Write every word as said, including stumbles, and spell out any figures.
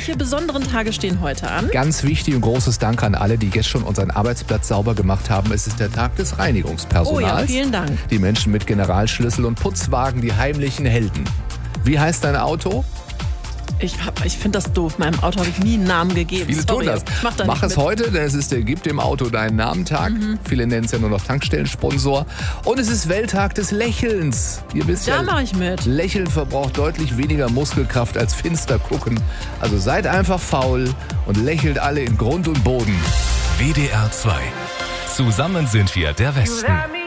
Welche besonderen Tage stehen heute an? Ganz wichtig und großes Dank an alle, die jetzt schon unseren Arbeitsplatz sauber gemacht haben. Es ist der Tag des Reinigungspersonals. Oh ja, vielen Dank. Die Menschen mit Generalschlüssel und Putzwagen, die heimlichen Helden. Wie heißt dein Auto? Ich, ich finde das doof. Meinem Auto habe ich nie einen Namen gegeben. Viele Sorry, tun das. Mach, da Mach es mit. heute, denn es ist der Gib dem Auto deinen Namentag. Mhm. Viele nennen es ja nur noch Tankstellensponsor. Und es ist Welttag des Lächelns. Ihr wisst Da ja, mache ich mit. Lächeln verbraucht deutlich weniger Muskelkraft als finster gucken. Also seid einfach faul und lächelt alle in Grund und Boden. W D R zwei. Zusammen sind wir der Westen.